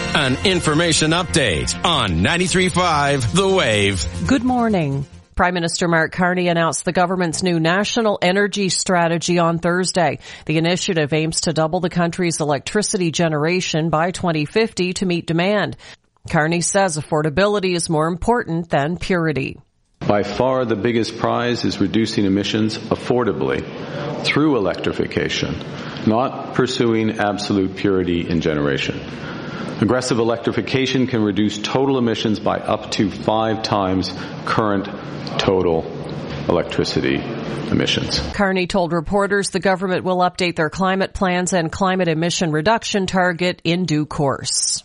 An information update on 93.5 The Wave. Good morning. Prime Minister Mark Carney announced the government's new national energy strategy on Thursday. The initiative aims to double the country's electricity generation by 2050 to meet demand. Carney says affordability is more important than purity. By far the biggest prize is reducing emissions affordably through electrification, not pursuing absolute purity in generation. Aggressive electrification can reduce total emissions by up to 5 times current total electricity emissions. Carney told reporters the government will update their climate plans and climate emission reduction target in due course.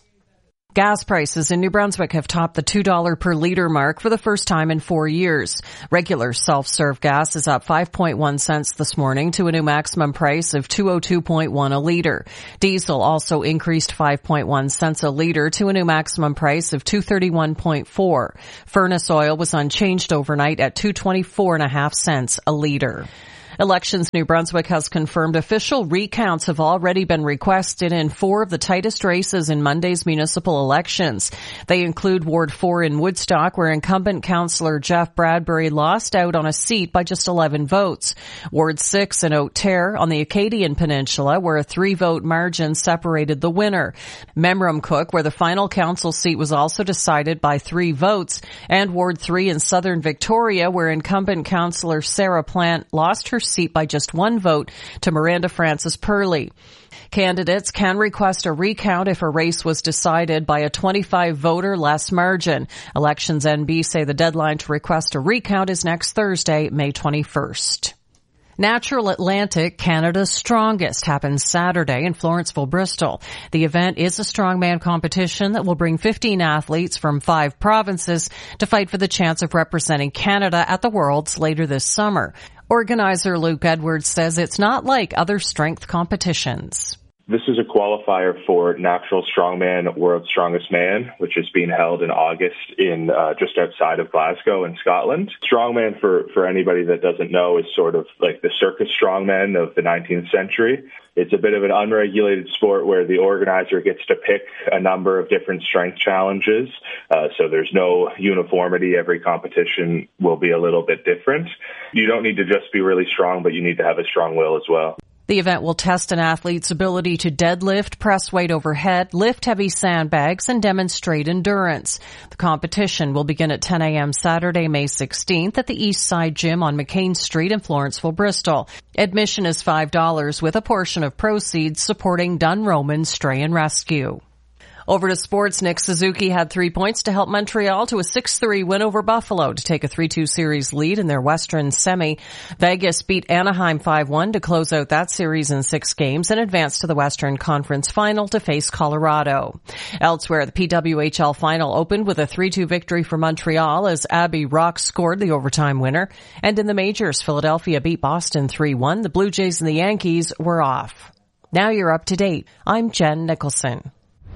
Gas prices in New Brunswick have topped the $2 per litre mark for the first time in 4 years. Regular self-serve gas is up 5.1 cents this morning to a new maximum price of $2.02.1 a litre. Diesel also increased 5.1 cents a litre to a new maximum price of $2.31.4. Furnace oil was unchanged overnight at $2.24.5 cents a litre. Elections New Brunswick has confirmed official recounts have already been requested in 4 of the tightest races in Monday's municipal elections. They include Ward 4 in Woodstock, where incumbent councillor Jeff Bradbury lost out on a seat by just 11 votes. Ward 6 in Oak-Terre on the Acadian Peninsula, where a 3-vote margin separated the winner. Memramcook, where the final council seat was also decided by 3 votes. And Ward 3 in Southern Victoria, where incumbent councillor Sarah Plant lost her seat by just 1 vote to Miranda Francis Purley. Candidates can request a recount if a race was decided by a 25-vote less margin. Elections NB say the deadline to request a recount is next Thursday, May 21st. Natural Atlantic, Canada's Strongest, happens Saturday in Florenceville, Bristol. The event is a strongman competition that will bring 15 athletes from 5 provinces to fight for the chance of representing Canada at the Worlds later this summer. Organizer Luke Edwards says it's not like other strength competitions. This is a qualifier for Natural Strongman World's Strongest Man, which is being held in August in just outside of Glasgow in Scotland. Strongman, for anybody that doesn't know, is sort of like the circus strongman of the 19th century. It's a bit of an unregulated sport where the organizer gets to pick a number of different strength challenges. So there's no uniformity. Every competition will be a little bit different. You don't need to just be really strong, but you need to have a strong will as well. The event will test an athlete's ability to deadlift, press weight overhead, lift heavy sandbags, and demonstrate endurance. The competition will begin at 10 a.m. Saturday, May 16th at the East Side Gym on McCain Street in Florenceville, Bristol. Admission is $5 with a portion of proceeds supporting Dunroman Stray and Rescue. Over to sports, Nick Suzuki had 3 points to help Montreal to a 6-3 win over Buffalo to take a 3-2 series lead in their Western semi. Vegas beat Anaheim 5-1 to close out that series in 6 games and advance to the Western Conference Final to face Colorado. Elsewhere, the PWHL Final opened with a 3-2 victory for Montreal as Abby Rock scored the overtime winner. And in the majors, Philadelphia beat Boston 3-1. The Blue Jays and the Yankees were off. Now you're up to date. I'm Jen Nicholson.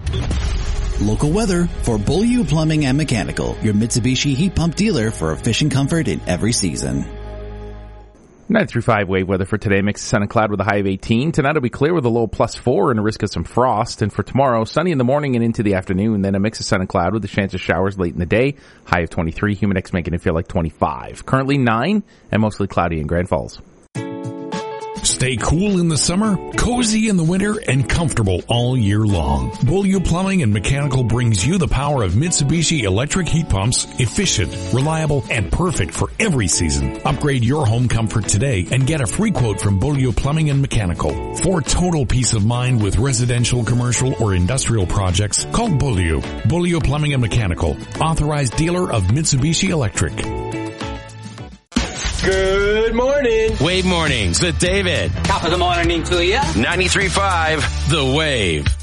Local weather for Beaulieu Plumbing and Mechanical, your Mitsubishi heat pump dealer for efficient comfort in every season. 93.5 wave weather for today. Mix of sun and cloud with a high of 18. Tonight will be clear with a low of +4 and a risk of some frost. And for tomorrow, sunny in the morning and into the afternoon. Then a mix of sun and cloud with a chance of showers late in the day. High of 23. Humid X making it feel like 25. Currently 9 and mostly cloudy in Grand Falls. Stay cool in the summer, cozy in the winter, and comfortable all year long. Beaulieu Plumbing and Mechanical brings you the power of Mitsubishi electric heat pumps, efficient, reliable, and perfect for every season. Upgrade your home comfort today and get a free quote from Beaulieu Plumbing and Mechanical. For total peace of mind with residential, commercial, or industrial projects, call Beaulieu. Beaulieu Plumbing and Mechanical, authorized dealer of Mitsubishi Electric. Good morning. Wave Mornings with David. Top of the morning to you. 93.5 The Wave.